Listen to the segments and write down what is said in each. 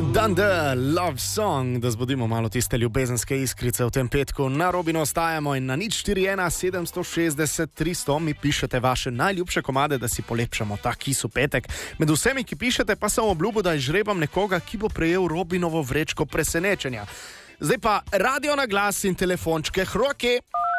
Dan the love song, da zbudimo malo tiste ljubezenske iskrice v tem petku. Na Robinu ostajamo in na 041 760 300 mi pišete vaše najljubše komade, da si polepšamo ta kis v petek. Med vsemi, ki pišete, pa sem obljubil, da izžrebam nekoga, ki bo prejel Robinovo vrečko presenečenja. Zdaj pa radio na glas in telefončke hroki.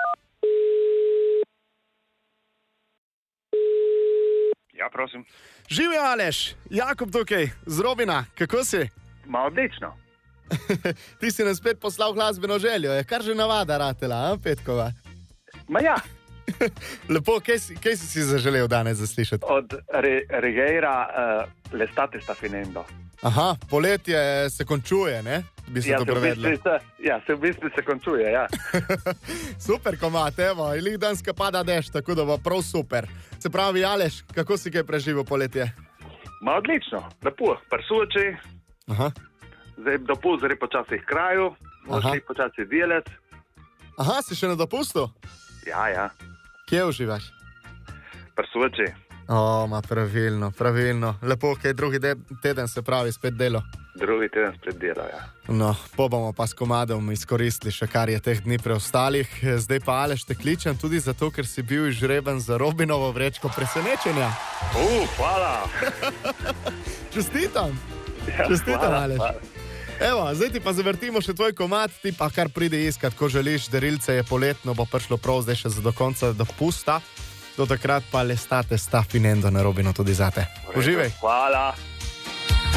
Ja, prosim. Živijo, Aleš, Jakub tukaj, z Robina, kako si? Ma odlično. Ti si nam spet poslal glasbeno željo, je kar že navada ratela, Petkova? Ma ja. Lepo, kaj si zaželel danes zaslišati? Od Regeira L'estate sta finendo. Aha, poletje se končuje, ne? Bi se to prevedlo. Se v bistvu se končuje, ja. Super komat, evo, in lih danska pada dež, tako da bo prav super. Se pravi, Aleš, kako si kaj preživel poletje? Ma odlično, lepo, prsuči. Aha. Zdaj dopust, zdaj počasi k kraju, možeš počasi delati. Aha, si še na dopustu? Ja. Kje uživaš? Prsuči. O, ma pravilno. Lepo, kaj drugi teden se pravi spet delo. Drugi teden spet delo, ja. No, bomo pa s komadom izkoristili še kar je teh dni preostalih. Zdaj pa, Aleš, te kličem tudi zato, ker si bil izžreben za Robinovo vrečko presenečenja. Hvala. Čestitam. Ja, Čestitam, hvala, Aleš. hvala. Evo, zdaj ti pa zavrtimo še tvoj komad, ti pa kar pridi iskat, ko želiš, darilce je poletno, bo prišlo prav zdaj še do konca dopusta. Do takrat pa L'estate sta finendo na Robinu tudi zate. Uživaj. Hvala.